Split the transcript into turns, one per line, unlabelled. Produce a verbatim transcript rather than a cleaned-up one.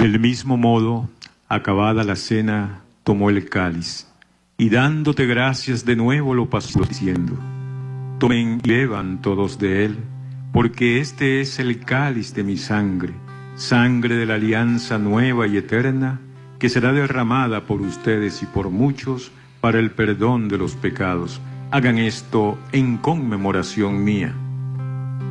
Del mismo modo, acabada la cena, tomó el cáliz, y dándote gracias de nuevo lo pasó diciendo: tomen y beban todos de él, porque este es el cáliz de mi sangre, sangre de la alianza nueva y eterna, que será derramada por ustedes y por muchos para el perdón de los pecados. Hagan esto en conmemoración mía.